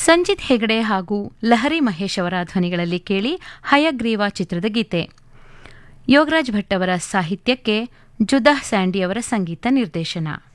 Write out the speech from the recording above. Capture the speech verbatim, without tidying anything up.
ಸಂಜಿತ್ ಹೆಗಡೆ ಹಾಗೂ ಲಹರಿ ಮಹೇಶ್ ಅವರ ಧ್ವನಿಗಳಲ್ಲಿ ಕೇಳಿ ಹಯಗ್ರೀವ ಚಿತ್ರದ ಗೀತೆ. ಯೋಗರಾಜ್ ಭಟ್ ಅವರ ಸಾಹಿತ್ಯಕ್ಕೆ ಜುದಾ ಸ್ಯಾಂಡಿ ಅವರ ಸಂಗೀತ ನಿರ್ದೇಶನ.